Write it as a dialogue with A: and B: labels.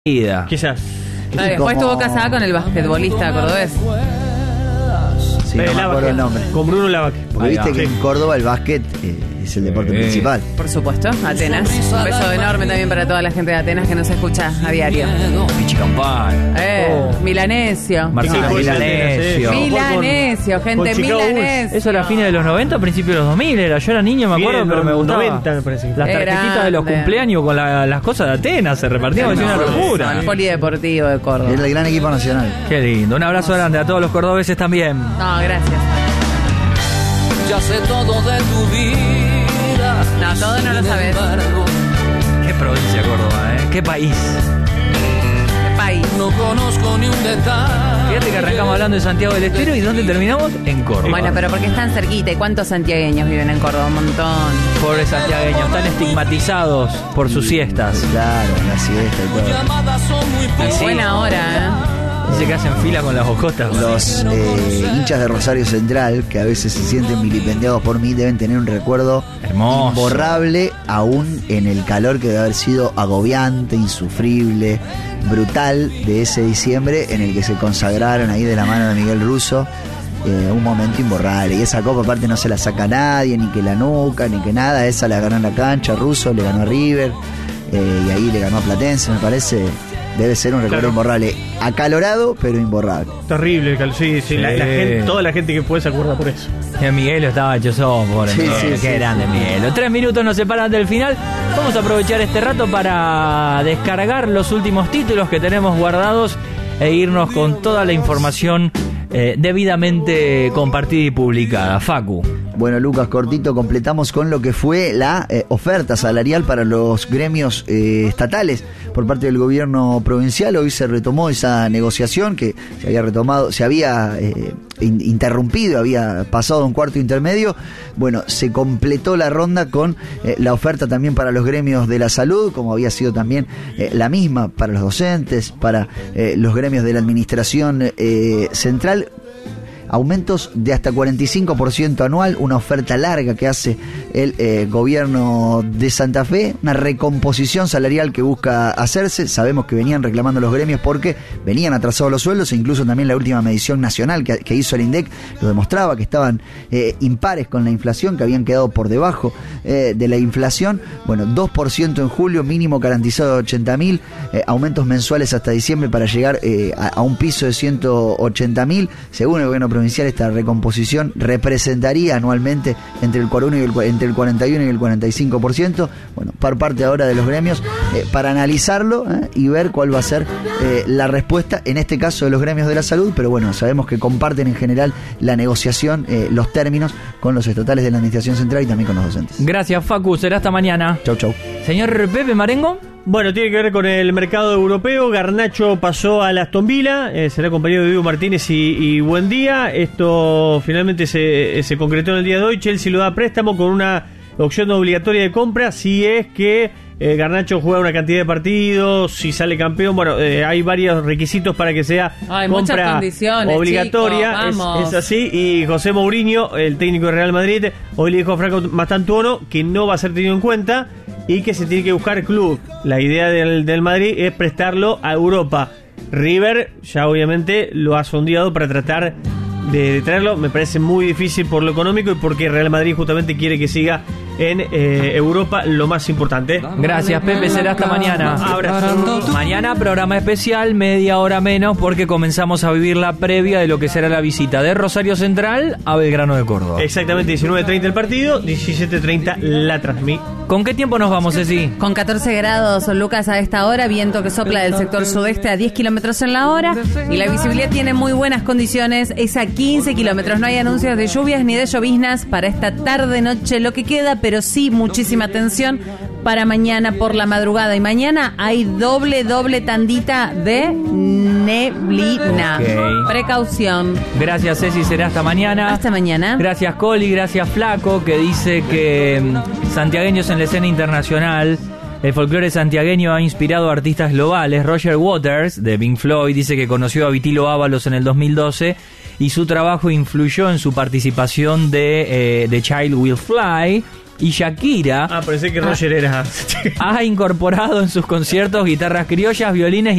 A: Quizás.
B: Después estuvo casada con el basquetbolista cordobés.
C: Sí, no me acuerdo el nombre.
A: Con Bruno Lavaque.
C: Porque viste que en Córdoba el básquet es el deporte principal.
B: Por supuesto, Atenas. Un beso enorme también para toda la gente de Atenas que nos escucha a diario.
D: Pichi Campana.
B: Milanesio.
D: Marcelo Milanesio.
B: Milanesio, gente, Milanesio.
D: Eso era a fines de los 90, principios de los 2000 era. Yo era niño, me acuerdo, pero me gustaba.
A: 90 me parece.
D: Las tarjetitas de los cumpleaños con las cosas de Atenas se repartían, era una locura.
B: El polideportivo de Córdoba.
C: Era el gran equipo nacional.
D: Qué lindo. Un abrazo grande a todos los cordobeses también.
B: No, gracias.
E: Ya sé todo de tu vida.
B: No, todo no lo sabes.
D: Qué provincia Córdoba, ¿eh? Qué país.
B: ¿Qué país?
E: No conozco ni un detalle.
D: Fíjate que arrancamos hablando de Santiago del Estero y ¿dónde terminamos? En Córdoba.
B: Bueno, pero porque están cerquita. ¿Y cuántos santiagueños viven en Córdoba? Un montón.
D: Pobres santiagueños, están estigmatizados por sus siestas.
C: Claro, la siesta y todo.
E: Llamadas son muy
B: Es buena hora,
D: Dice que hacen fila con las bocotas.
C: Los hinchas de Rosario Central, que a veces se sienten vilipendiados por mí, deben tener un recuerdo
D: hermoso,
C: imborrable, aún en el calor que debe haber sido agobiante, insufrible, brutal de ese diciembre en el que se consagraron ahí de la mano de Miguel Russo. Un momento imborrable. Y esa copa aparte no se la saca nadie, ni que la nuca, ni que nada. Esa la ganó en la cancha, Russo le ganó a River, y ahí le ganó a Platense, me parece. Debe ser un recuerdo imborrable. Acalorado, pero imborrable.
A: Terrible, sí. La gente, toda la gente que puede se acuerda por eso.
D: Miguel estaba hecho pobre.
C: Sí,
D: Qué grande Miguel. Los 3 minutos nos separan del final. Vamos a aprovechar este rato para descargar los últimos títulos que tenemos guardados e irnos con toda la información debidamente compartida y publicada. Facu.
C: Bueno, Lucas, cortito, completamos con lo que fue la oferta salarial para los gremios estatales por parte del gobierno provincial. Hoy se retomó esa negociación que se había interrumpido, había pasado un cuarto intermedio. Bueno, se completó la ronda con la oferta también para los gremios de la salud, como había sido también la misma para los docentes, para los gremios de la administración central. Aumentos de hasta 45% anual, una oferta larga que hace el gobierno de Santa Fe, una recomposición salarial que busca hacerse. Sabemos que venían reclamando los gremios porque venían atrasados los sueldos, e incluso también la última medición nacional que hizo el INDEC lo demostraba, que estaban impares con la inflación, que habían quedado por debajo de la inflación. Bueno, 2% en julio, mínimo garantizado de 80.000, aumentos mensuales hasta diciembre para llegar a un piso de 180.000, según el gobierno provincial. Esta recomposición representaría anualmente entre el 41 y el 45%. Bueno, por parte ahora de los gremios, para analizarlo y ver cuál va a ser la respuesta, en este caso de los gremios de la salud, pero bueno, sabemos que comparten en general la negociación, los términos con los estatales de la Administración Central y también con los docentes.
D: Gracias, Facu, será hasta mañana.
C: Chau.
D: Señor Pepe Marengo.
A: Bueno, tiene que ver con el mercado europeo. Garnacho pasó a la Aston Villa, será compañero de Diego Martínez y Buendía. Esto finalmente se concretó en el día de hoy. Chelsea lo da a préstamo con una opción obligatoria de compra si es que Garnacho juega una cantidad de partidos, si sale campeón. Bueno, hay varios requisitos para que sea compra obligatoria, chicos, es así. Y José Mourinho, el técnico de Real Madrid, hoy le dijo a Franco Mastantuono que no va a ser tenido en cuenta y que se tiene que buscar club. La idea del Madrid es prestarlo a Europa. River ya obviamente lo ha sondeado para tratar de traerlo. Me parece muy difícil por lo económico y porque Real Madrid justamente quiere que siga en Europa, lo más importante.
D: Gracias, Pepe, será hasta mañana.
A: Abrazo.
D: Mañana programa especial, media hora menos, porque comenzamos a vivir la previa de lo que será la visita de Rosario Central a Belgrano de Córdoba.
A: Exactamente, 19:30 el partido, 17:30 la transmisión.
D: ¿Con qué tiempo nos vamos, Ceci?
B: Con 14 grados, Lucas, a esta hora, viento que sopla del sector sudeste a 10 kilómetros en la hora y la visibilidad tiene muy buenas condiciones, es a 15 kilómetros. No hay anuncios de lluvias ni de lloviznas para esta tarde-noche, lo que queda, pero sí muchísima atención para mañana por la madrugada. Y mañana hay doble tandita de neblina.
D: Okay.
B: Precaución.
D: Gracias, Ceci, será hasta mañana.
B: Hasta mañana.
D: Gracias, Coli, gracias, Flaco, que dice que santiagueños en la escena internacional. El folclore santiagueño ha inspirado a artistas globales. Roger Waters, de Pink Floyd, dice que conoció a Vitilo Ábalos en el 2012 y su trabajo influyó en su participación de The Child Will Fly. y Shakira
A: Pensé que Roger era.
D: ha incorporado en sus conciertos guitarras criollas, violines